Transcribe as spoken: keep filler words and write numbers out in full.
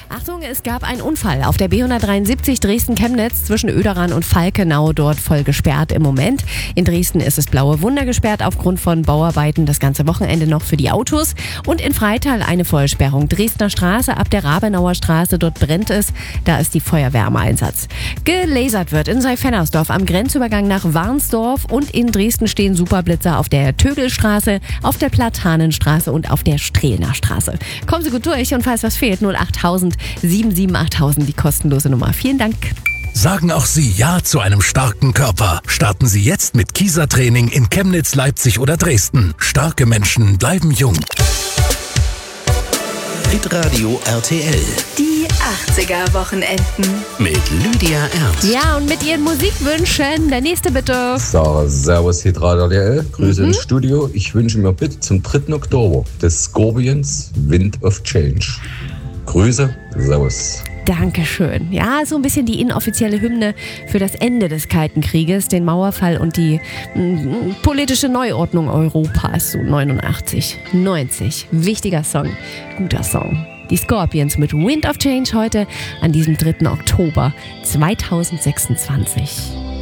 Achtung, es gab einen Unfall auf der B hundertdreiundsiebzig Dresden-Chemnitz zwischen Oederan und Falkenau, dort voll gesperrt im Moment. In Dresden ist es Blaue Wunder gesperrt aufgrund von Bauarbeiten, das ganze Wochenende noch für die Autos. Und in Freital eine Vollsperrung. Dresdner Straße ab der Rabenauer Straße, dort brennt es, da ist die Feuerwehr am Einsatz. Gelasert wird in Seyfennersdorf am Grenzübergang nach Warnsdorf und in Dresden stehen Superblitzer auf der Tögelstraße, auf der Platanenstraße und auf der Strehlner Straße. Kommen Sie gut durch und falls was fehlt, null achttausend sieben sieben achttausend, die kostenlose Nummer. Vielen Dank. Sagen auch Sie Ja zu einem starken Körper. Starten Sie jetzt mit Kieser-Training in Chemnitz, Leipzig oder Dresden. Starke Menschen bleiben jung. Hitradio R T L. Die achtziger-Wochenenden. Mit Lydia Ernst. Ja, und mit Ihren Musikwünschen. Der nächste bitte. Sarah, servus, Hitradio R T L. Grüße Mhm. ins Studio. Ich wünsche mir bitte zum dritten Oktober des Scorpions Wind of Change. Grüße, servus. Dankeschön. Ja, so ein bisschen die inoffizielle Hymne für das Ende des Kalten Krieges, den Mauerfall und die mm, politische Neuordnung Europas. So neunundachtzig, neunzig. Wichtiger Song. Guter Song. Die Scorpions mit Wind of Change heute an diesem dritten Oktober zweitausendsechsundzwanzig.